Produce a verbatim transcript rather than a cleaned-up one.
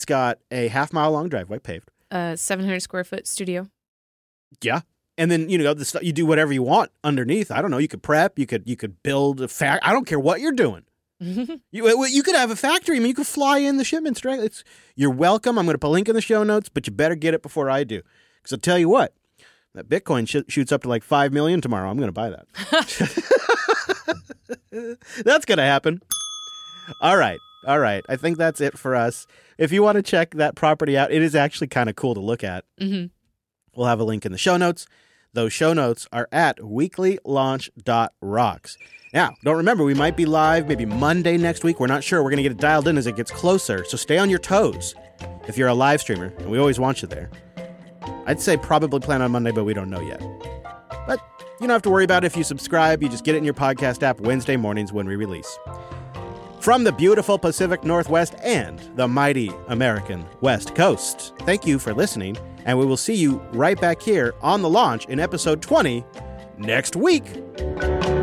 got a half mile long driveway paved. Uh, seven hundred square foot studio. Yeah. And then, you know, the stuff, you do whatever you want underneath. I don't know. You could prep. You could you could build a fact. I don't care what you're doing. you you could have a factory. I mean, you could fly in the shipments directly. It's, you're welcome. I'm going to put a link in the show notes, but you better get it before I do. Because I'll tell you what, that Bitcoin sh- shoots up to like five million tomorrow. I'm going to buy that. That's going to happen. All right. All right. I think that's it for us. If you want to check that property out, it is actually kind of cool to look at. Mm-hmm. We'll have a link in the show notes. Those show notes are at weekly launch dot rocks. Now, don't remember, we might be live maybe Monday next week. We're not sure. We're going to get it dialed in as it gets closer. So stay on your toes if you're a live streamer, and we always want you there. I'd say probably plan on Monday, but we don't know yet. But you don't have to worry about it if you subscribe. You just get it in your podcast app Wednesday mornings when we release. From the beautiful Pacific Northwest and the mighty American West Coast, thank you for listening, and we will see you right back here on The Launch in episode twenty next week.